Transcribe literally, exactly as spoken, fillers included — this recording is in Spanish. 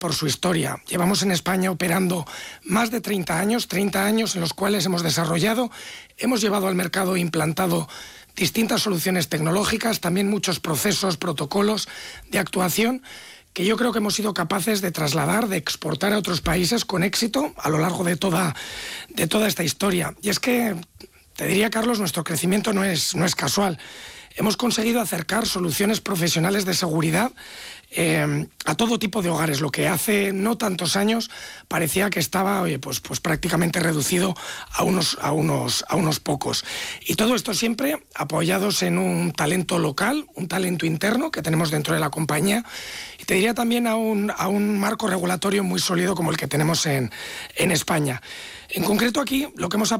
por su historia. Llevamos en España operando más de treinta años, treinta años en los cuales hemos desarrollado, hemos llevado al mercado e implantado distintas soluciones tecnológicas, también muchos procesos, protocolos de actuación que yo creo que hemos sido capaces de trasladar, de exportar a otros países con éxito a lo largo de toda, de toda esta historia. Y es que, te diría, Carlos, nuestro crecimiento no es, no es casual. Hemos conseguido acercar soluciones profesionales de seguridad eh, a todo tipo de hogares, lo que hace no tantos años parecía que estaba oye, pues, pues prácticamente reducido a unos, a, unos, a unos pocos. Y todo esto siempre apoyados en un talento local, un talento interno que tenemos dentro de la compañía, y te diría también a un, a un marco regulatorio muy sólido como el que tenemos en, en España. En concreto aquí lo que hemos